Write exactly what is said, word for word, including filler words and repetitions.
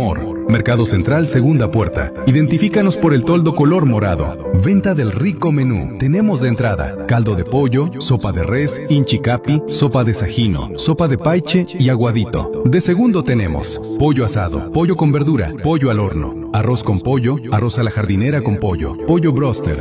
amor. Mercado Central, segunda puerta. Identifícanos por el toldo color morado. Venta del rico menú. Tenemos de entrada caldo de pollo, sopa de res, inchicapi, sopa de sajino, sopa de paiche y aguadito. De segundo tenemos pollo asado, pollo con verdura, pollo al horno, arroz con pollo, arroz a la jardinera con pollo, pollo broster,